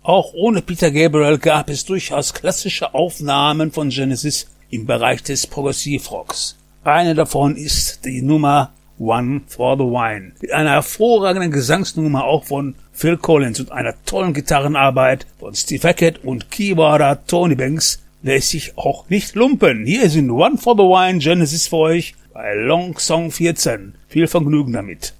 Auch ohne Peter Gabriel gab es durchaus klassische Aufnahmen von Genesis im Bereich des Progressivrocks. Eine davon ist die Nummer One for the Wine, mit einer hervorragenden Gesangsnummer auch von Phil Collins und einer tollen Gitarrenarbeit von Steve Hackett und Keyboarder Tony Banks, lässt sich auch nicht lumpen. Hier sind One for the Wine Genesis für euch bei Long Song 14. Viel Vergnügen damit.